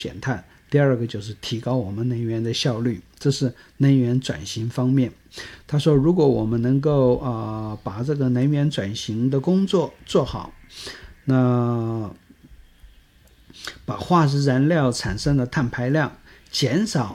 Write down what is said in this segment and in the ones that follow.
减碳，第二个就是提高我们能源的效率，这是能源转型方面。他说如果我们能够把这个能源转型的工作做好，那把化石燃料产生的碳排量减少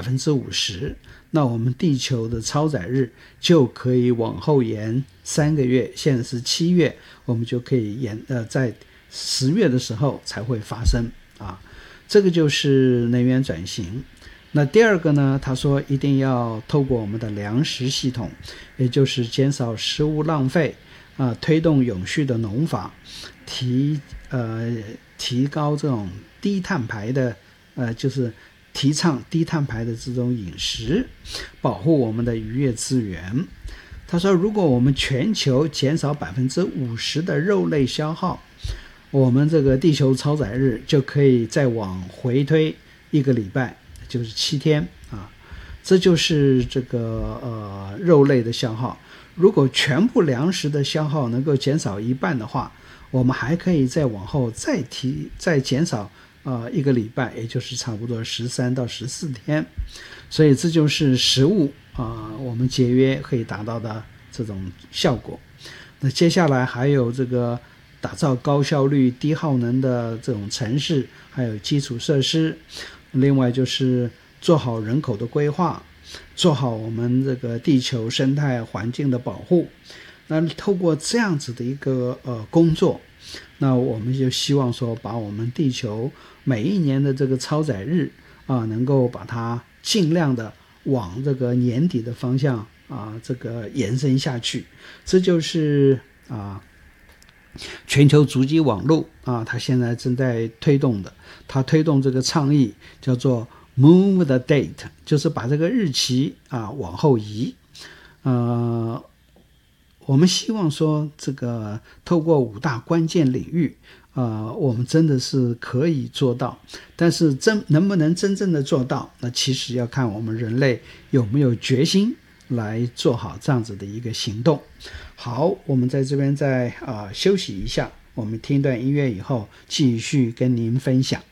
50%，那我们地球的超载日就可以往后延3个月，现在是7月，我们就可以在10月的时候才会发生这个就是能源转型。那第二个呢，他说一定要透过我们的粮食系统，也就是减少食物浪费推动永续的农法，提高这种低碳排的就是提倡低碳排的这种饮食，保护我们的渔业资源。他说如果我们全球减少50%的肉类消耗，我们这个地球超载日就可以再往回推1个礼拜，就是7天这就是这个肉类的消耗。如果全部粮食的消耗能够减少1半的话，我们还可以再往后再减少1个礼拜，也就是差不多13到14天。所以这就是食物我们节约可以达到的这种效果。那接下来还有这个打造高效率低耗能的这种城市，还有基础设施，另外就是做好人口的规划，做好我们这个地球生态环境的保护。那透过这样子的一个工作，那我们就希望说把我们地球每一年的这个超载日能够把它尽量的往这个年底的方向这个延伸下去。这就是全球足迹网络它现在正在推动的，它推动这个倡议叫做 Move the Date， 就是把这个日期往后移。我们希望说这个透过5大关键领域我们真的是可以做到，但是能不能真正的做到，那其实要看我们人类有没有决心来做好这样子的一个行动。好，我们在这边再休息一下，我们听一段音乐以后继续跟您分享。